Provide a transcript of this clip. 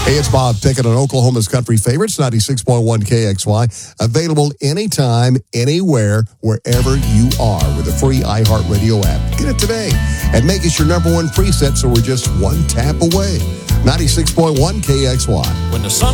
Hey, it's Bob Pickett on Oklahoma's Country Favorites, 96.1 KXY. Available anytime, anywhere, wherever you are with a free iHeartRadio app. Get it today and make it your number one preset so we're just one tap away. 96.1 KXY. When the sun